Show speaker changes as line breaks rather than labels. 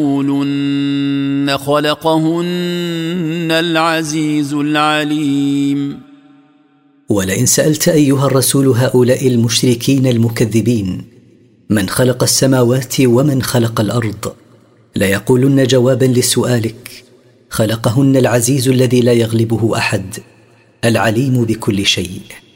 يقولن خلقهن العزيز العليم.
ولئن سألت أيها الرسول هؤلاء المشركين المكذبين من خلق السماوات ومن خلق الأرض، ليقولن جوابا لسؤالك: خلقهن العزيز الذي لا يغلبه أحد، العليم بكل شيء.